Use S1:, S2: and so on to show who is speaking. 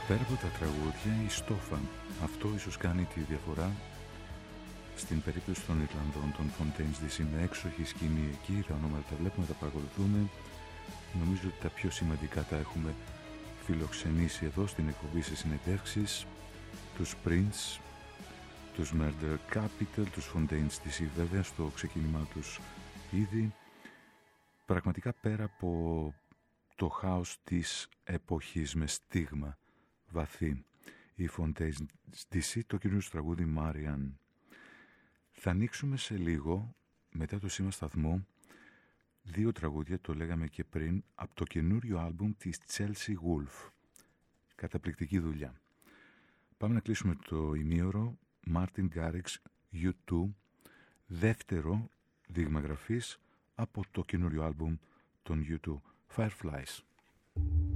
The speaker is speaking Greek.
S1: Πέρα από τα τραγούδια, η στόφα. Αυτό ίσως κάνει τη διαφορά στην περίπτωση των Ιρλανδών, των Fontaines DC, με έξοχη σκηνή εκεί. Τα ονόματα τα βλέπουμε, τα παρακολουθούμε. Νομίζω ότι τα πιο σημαντικά τα έχουμε φιλοξενήσει εδώ στην εκπομπή σε συνεντεύξεις. Τους Prince, τους Murder Capital, τους Fontaines DC βέβαια στο ξεκίνημά τους ήδη. Πραγματικά πέρα από το χάος της εποχής με στίγμα βαθύ, οι Fontaines DC, το καινούριο τραγούδι Marian. Θα ανοίξουμε σε λίγο, μετά το σήμα σταθμό, δύο τραγούδια, το λέγαμε και πριν, από το καινούριο άλμπουμ της Chelsea Wolfe. Καταπληκτική δουλειά. Πάμε να κλείσουμε το ημίωρο. Martin Garrix, U2, δεύτερο δείγμα γραφής από το καινούριο άλμπουμ των U2, Fireflies.